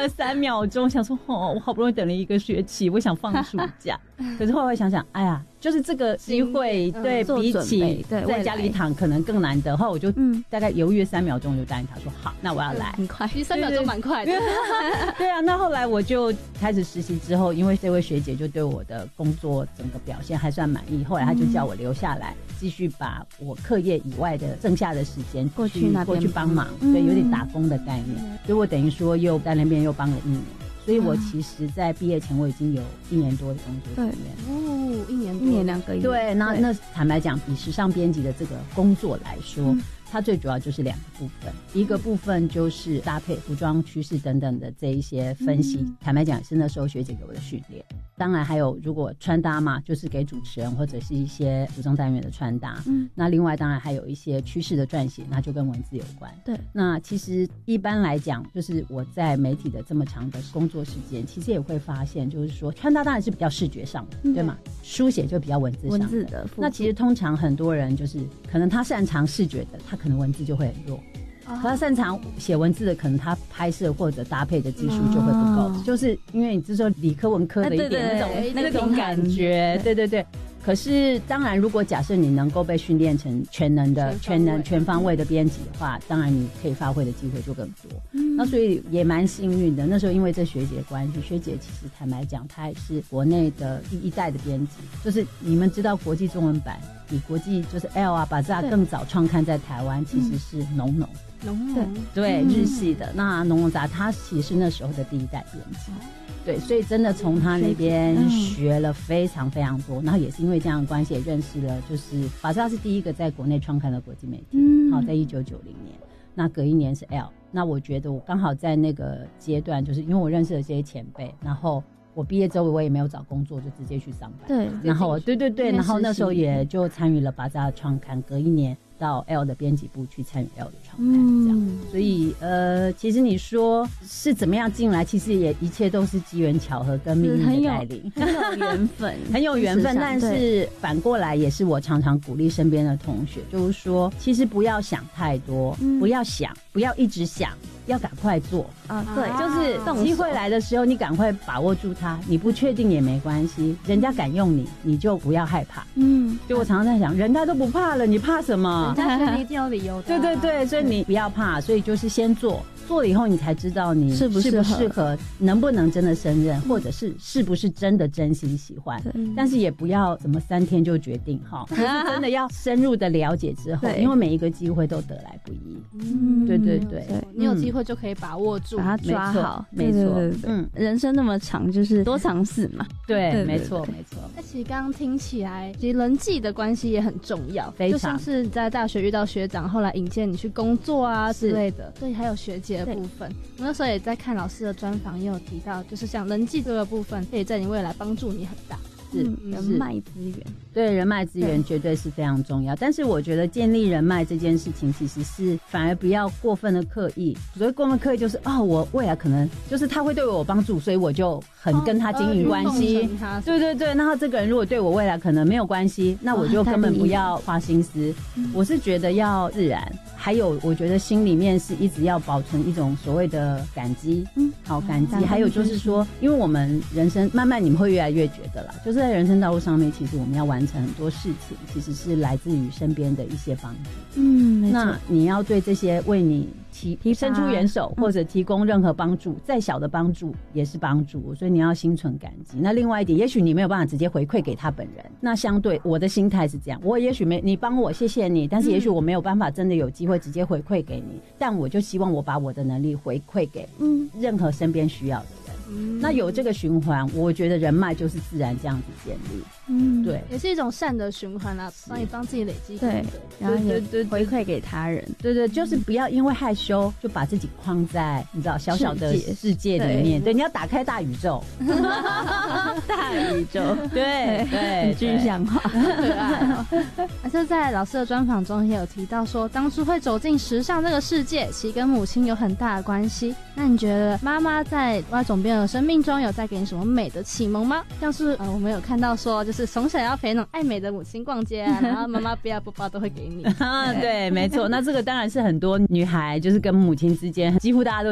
了3秒钟，想说我好不容易等了1个学期，我想放暑假。可是后来想想，哎呀，就是这个机会，对，比起在家里躺可能更难得。后来我就大概犹豫3秒钟，就答应他说好，那我要来。 很快， 其实3秒钟蛮快的。 对啊，那后来我就开始实习之后，因为这位学姐就对我的工作整个表现还算满意，后来她就叫我留下来，继续把我课业以外的剩下的时间过去帮忙，对，有点打工的概念。所以我等于说又在那边又帮了1年。所以我其实在毕业前我已经有1年多的工作经验。 1年2个月。 对，那坦白讲，比时尚编辑的这个工作来说，它最主要就是2个部分，一个部分就是搭配服装趋势等等的这一些分析，坦白讲也是那时候学姐给我的训练。当然还有如果穿搭嘛，就是给主持人或者是一些服装单元的穿搭。那另外当然还有一些趋势的撰写，那就跟文字有关。 对， 那其实一般来讲，就是我在媒体的这么长的工作时间，其实也会发现，就是说穿搭当然是比较视觉上的，对吗？书写就比较文字上的。那其实通常很多人就是可能他擅长视觉的，他可能文字就会很弱。他擅长写文字的，可能他拍摄或者搭配的技术就会不够，就是因为你这时候理科文科的一点那种感觉，对对对。可是当然如果假设你能够被训练成全能全方位的编辑的话，当然你可以发挥的机会就更多。那所以也蛮幸运的，那时候因为这学姐的关系，学姐其实坦白讲她也是国内的第一代的编辑，就是你们知道国际中文版比国际就是 L 啊Bazaar更早创刊在台湾，其实是农对日系的。那农杂她其实是那时候的第一代编辑，对，所以真的从他那边学了非常非常多，然后也是因为这样的关系也认识了，就是Bazaar是第一个在国内创刊的国际媒体，好，在1990年，那隔1年是 L。那我觉得我刚好在那个阶段，就是因为我认识了这些前辈，然后我毕业之后我也没有找工作，就直接去上班， 对， 然后对，然后那时候也就参与了Bazaar的创刊，隔1年到 L 的编辑部去参与 L 的创刊，这样。所以其实你说是怎么样进来，其实也一切都是机缘巧合跟命运的带领， 很有缘分， 很有缘分。但是反过来也是我常常鼓励身边的同学，就是说其实不要想太多，不要想，不要一直想，要赶快做啊！对， 就是机会来的时候，你赶快把握住它。你不确定也没关系，人家敢用你，你就不要害怕。就我常常在想，人家都不怕了，你怕什么？ 人家觉得一定有理由的。 对对对，所以你不要怕，所以就是先做。做了以后，你才知道你适不适合，能不能真的胜任，或者是不是真的真心喜欢。但是也不要怎么3天就决定哈，就是真的要深入的了解之后，因为每一个机会都得来不易。对对对， 你有机会就可以把握住， 把它抓好。 没错， 人生那么长，就是多尝试嘛。 对，没错没错。 那其实刚刚听起来，其实人际的关系也很重要， 非常就像是在大学遇到学长，后来引荐你去工作啊之类的。对，还有学姐的部分，我那时候也在看老师的专访，也有提到，就是像人际这个部分，可以在你未来帮助你很大。 人脉资源， 对，人脉资源绝对是非常重要。但是我觉得建立人脉这件事情，其实是反而不要过分的刻意。所谓过分刻意，就是我未来可能就是他会对我有帮助，所以我就很跟他经营关系。对对对，然后这个人如果对我未来可能没有关系，那我就根本不要花心思。我是觉得要自然。还有我觉得心里面是一直要保存一种所谓的感激，好感激。还有就是说，因为我们人生慢慢你们会越来越觉得啦，就是在人生道路上面，其实我们要完成很多事情，其实是来自于身边的一些帮助。那你要对这些为你伸出援手或者提供任何帮助，再小的帮助也是帮助，所以你要心存感激。那另外一点，也许你没有办法直接回馈给他本人，那相对我的心态是这样，我也许你帮我谢谢你，但是也许我没有办法真的有机会直接回馈给你，但我就希望我把我的能力回馈给任何身边需要的人。那有这个循环，我觉得人脉就是自然这样子建立。对， 也是一种善的循环啊，帮自己累积。 对，然后也回馈给他人。 对对，就是不要因为害羞就把自己框在你知道小小的世界里面。对，你要打开大宇宙。 大宇宙， 对对， 很具象化， 可爱。而且在老师的专访中也有提到说，当初会走进时尚这个世界，其实跟母亲有很大的关系。那你觉得妈妈在外总编的生命中有带给你什么美的启蒙吗？像是我们有看到说，就是从小要陪那种爱美的母亲逛街啊，然后妈妈不要包包都会给你。 对，没错。那这个当然是很多女孩就是跟母亲之间几乎大家都